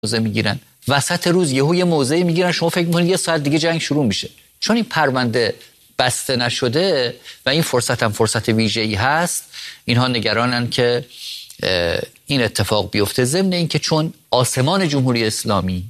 موضع میگیرن، وسط روز یه موضعی میگیرن، شما فکر میکنید 1 ساعت دیگه جنگ شروع میشه. چون این پرونده بسته نشده و این فرصت هم فرصت ویژه‌ای هست، اینها نگرانن که این اتفاق بیفته. ضمن این که چون آسمان جمهوری اسلامی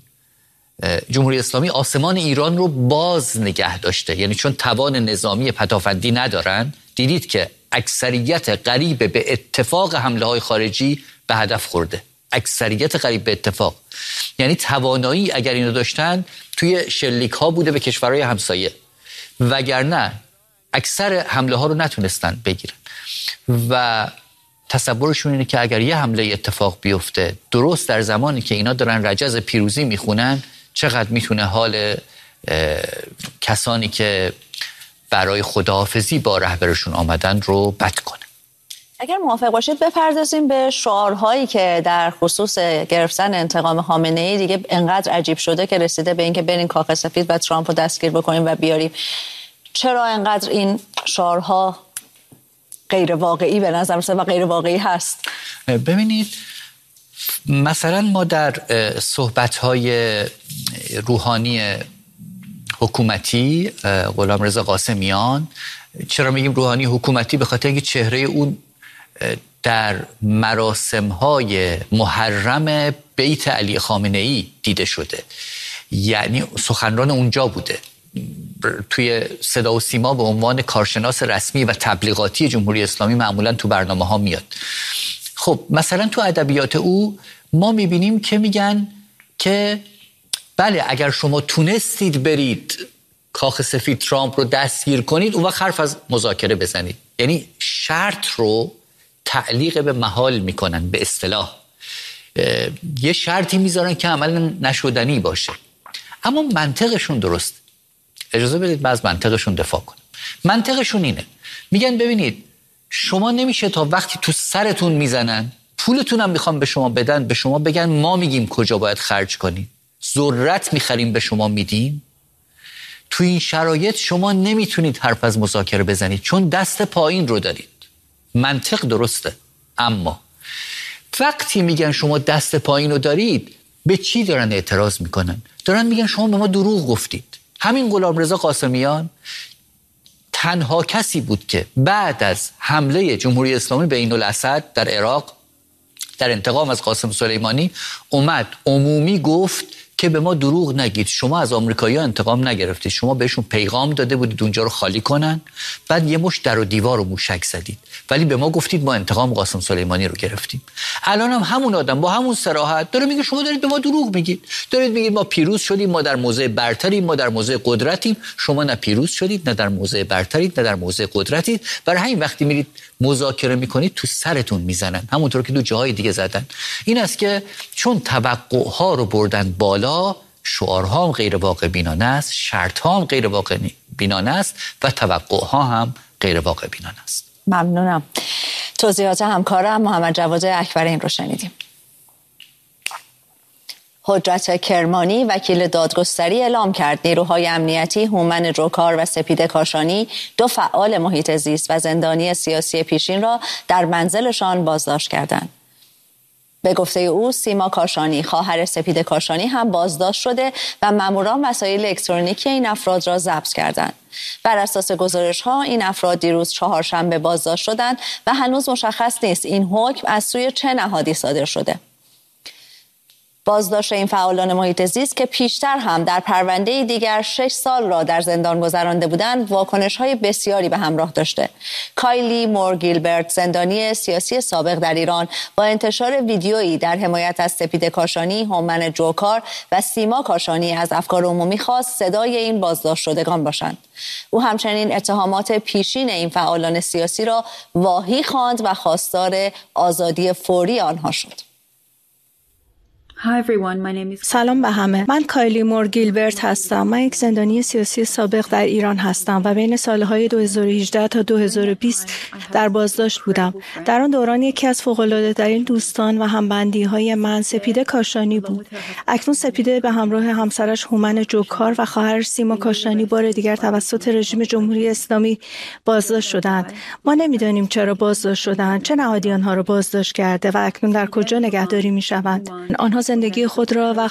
آسمان ایران رو باز نگه داشته، یعنی چون توان نظامی پدافندی ندارن، دیدید که اکثریت قریب به اتفاق حمله های خارجی به هدف خورده. اکثریت قریب به اتفاق، یعنی توانایی اگر اینو داشتن توی شلیک ها بوده به کشورهای همسایه، وگرنه اکثر حمله ها رو نتونستن بگیرن. و تصورشون اینه که اگر یه حمله اتفاق بیفته درست در زمانی که اینا دارن رجز پیروزی میخونن، چقدر میتونه حال کسانی که برای خداحافظی با رهبرشون آمدن رو بد کنه. اگر موافق باشید بپردازیم به شعارهایی که در خصوص گرفتن انتقام خامنه‌ای دیگه انقدر عجیب شده که رسیده به اینکه برین کاخ سفید و ترامپ رو دستگیر بکنیم و بیاریم. چرا انقدر این شعارها غیر واقعی به نظر میاد و غیر واقعی هست؟ ببینید مثلا ما در صحبت‌های روحانی حکومتی غلامرضا قاسمیان، چرا میگیم روحانی حکومتی؟ به خاطر اینکه چهره اون در مراسم‌های محرم بیت علی خامنه‌ای دیده شده، یعنی سخنران اونجا بوده، توی صدا و سیما به عنوان کارشناس رسمی و تبلیغاتی جمهوری اسلامی معمولاً تو برنامه‌ها میاد. خب مثلا تو ادبیات او ما میبینیم که میگن که بله اگر شما تونستید برید کاخ سفید ترامپ رو دستگیر کنید، اون وقت حرف از مذاکره بزنید. یعنی شرط رو تعلیق به محال میکنن، به اصطلاح یه شرطی میذارن که عملا نشدنی باشه. اما منطقشون درست. اجازه بدید من از منطقشون دفاع کنم. منطقشون اینه، میگن ببینید شما نمیشه تا وقتی تو سرتون میزنن، پولتون هم میخوام به شما بدن، به شما بگن ما میگیم کجا باید خرج کنید، ذرت میخریم به شما میدیم، تو این شرایط شما نمیتونید حرف از مذاکره بزنید چون دست پایین رو دارید. منطق درسته، اما وقتی میگن شما دست پایین رو دارید، به چی دارن اعتراض میکنن؟ دارن میگن شما به ما دروغ گفتید. همین غلامرضا قاسمیان تنها کسی بود که بعد از حمله جمهوری اسلامی به عین الاسد در عراق در انتقام از قاسم سلیمانی اومد عمومی گفت که به ما دروغ نگید، شما از آمریکایی‌ها انتقام نگرفتید، شما بهشون پیغام داده بودید اونجا رو خالی کنن، بعد یه مش در و دیوار رو موشک زدید، ولی به ما گفتید ما انتقام قاسم سلیمانی رو گرفتیم. الان هم همون آدم با همون صراحت داره میگه شما دارید به ما دروغ میگید، دارید میگید ما پیروز شدیم، ما در موضع برتریم، ما در موضع قدرتیم. شما نه پیروز شدید، نه در موضع برترید، نه در موضع قدرتید. برای همین وقتی میرید مذاکره میکنید تو سرتون میزنن، همونطور که دو جاهای دیگه زدن. این است که چون توقعها رو بردن بالا، شعارها هم غیر واقع بینانه است، شرطها هم غیر واقع بینانه است و توقعها هم غیر واقع بینانه است. ممنونم. توضیحات همکارم محمد جواد اکبرین رو شنیدیم. حجت کرمانی وکیل دادگستری اعلام کرد نیروهای امنیتی هومن جوکار و سپیده کاشانی، دو فعال محیط زیست و زندانی سیاسی پیشین را در منزلشان بازداشت کردند. به گفته او سیما کاشانی خواهر سپیده کاشانی هم بازداشت شده و ماموران وسایل الکترونیکی این افراد را ضبط کردند. بر اساس گزارش‌ها این افراد دیروز چهارشنبه بازداشت شدند و هنوز مشخص نیست این حکم از سوی چه نهادی صادر شده. بازداشت این فعالان محیط زیست که پیشتر هم در پرونده دیگر 6 سال را در زندان گذرانده بودند، واکنش‌های بسیاری به همراه داشته. کایلی مور گیلبرت، زندانی سیاسی سابق در ایران، با انتشار ویدیویی در حمایت از سپیده کاشانی، هومن جوکار و سیما کاشانی از افکار عمومی خواست صدای این بازداشت شدگان باشند. او همچنین اتهامات پیشین این فعالان سیاسی را واهی خواند و خواستار آزادی فوری آنها شد. سلام به همه. من کایلی مور گیلبرت هستم. من یک زندانی سیاسی سابق در ایران هستم و بین سالهای 2018 تا 2020 در بازداشت بودم. در آن دوران یکی از فوق‌العاده‌ترین دوستان و همبندی‌های من سپیده کاشانی بود. اکنون سپیده به همراه همسرش هومن جوکار و خواهرش سیما کاشانی بار دیگر توسط رژیم جمهوری اسلامی بازداشت شدند. ما نمی‌دانیم چرا بازداشت شدند، چه نهادی آنها را بازداشت کرده و اکنون در کجا نگهداری می‌شوند. آنها زندگی خود را و